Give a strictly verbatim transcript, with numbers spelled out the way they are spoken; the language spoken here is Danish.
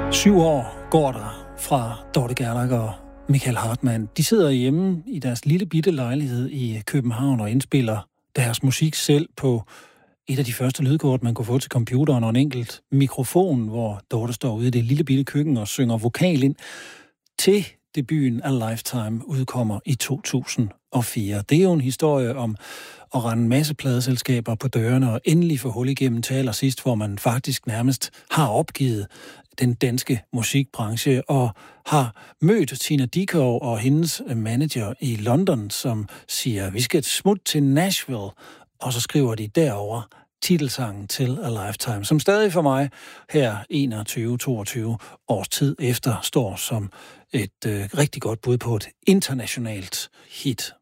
Syv år går der fra Dorte Gerlach og Michael Hartmann. De sidder hjemme i deres lille bitte lejlighed i København og indspiller deres musik selv på et af de første lydkort, man kunne få til computeren, og en enkelt mikrofon, hvor Dorte står ude i det lille bitte køkken og synger vokal ind, til debuten A Lifetime udkommer i to tusind og fire. Det er jo en historie om at rende en masse pladeselskaber på dørene og endelig få hul igennem til allersidst, hvor man faktisk nærmest har opgivet den danske musikbranche og har mødt Tina Dickow og hendes manager i London, som siger, vi skal et smut til Nashville, og så skriver de derover titelsangen til A Lifetime, som stadig for mig her enogtyve toogtyve års tid efter står som et øh, rigtig godt bud på et internationalt hit.